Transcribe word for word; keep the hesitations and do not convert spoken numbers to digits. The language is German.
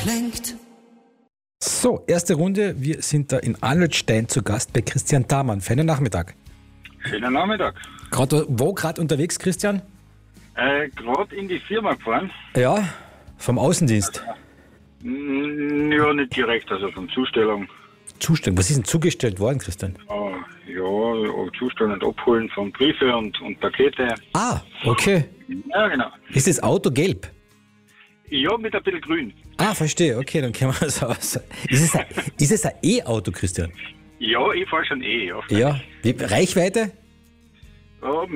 klingt. So, erste Runde. Wir sind da in Allenstein zu Gast bei Christian Damann. Feinen Nachmittag. Schönen Nachmittag. Gerade wo gerade unterwegs, Christian? Äh, gerade in die Firma gefahren. Ja, vom Außendienst. Mm, Ja, nicht direkt, also von Zustellung. Zustellung. Was ist denn zugestellt worden, Christian? Äh, ja, Zustellen und Abholen von Briefe und, und Pakete. Ah, okay. Ja, genau. Ist das Auto gelb? Ja, mit ein bisschen grün. Ah, verstehe. Okay, dann kennen wir es aus. Ist es ein, ist es ein E-Auto, Christian? Ja, ich fahre schon eh, ja. Ja. Wie, Reichweite? Ja,